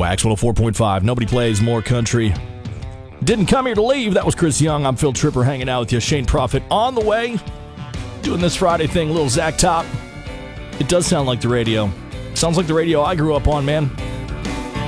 Wax 104.5. Nobody plays more country. Didn't come here to leave. That was Chris Young. I'm Phil Tripper hanging out with you. Shane Prophet on the way. Doing this Friday thing, little Zach Top. It does sound like the radio. Sounds like the radio I grew up on, man.